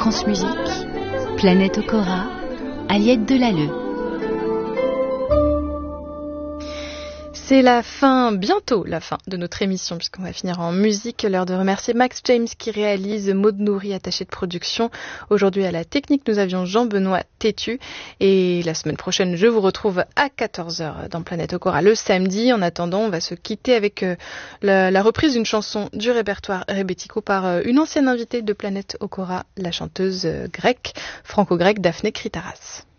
France Musique, Planète Okora, Aliette Delalleux. C'est la fin, bientôt la fin de notre émission, puisqu'on va finir en musique. L'heure de remercier Max James qui réalise, Maud Nourri, attaché de production. Aujourd'hui à la technique, nous avions Jean-Benoît Tétu. Et la semaine prochaine, je vous retrouve à 14h dans Planète Okora le samedi. En attendant, on va se quitter avec la reprise d'une chanson du répertoire Rebetiko par une ancienne invitée de Planète Okora, la chanteuse grecque, franco-grecque Daphné Kritaras.